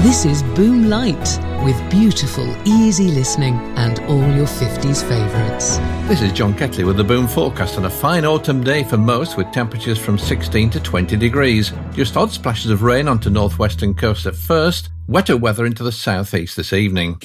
This is Boom Light, with beautiful, easy listening and all your 50s favourites. This is John Ketley with the Boom forecast on a fine autumn day for most, with temperatures from 16 to 20 degrees. Just odd splashes of rain onto northwestern coasts at first, wetter weather into the southeast this evening.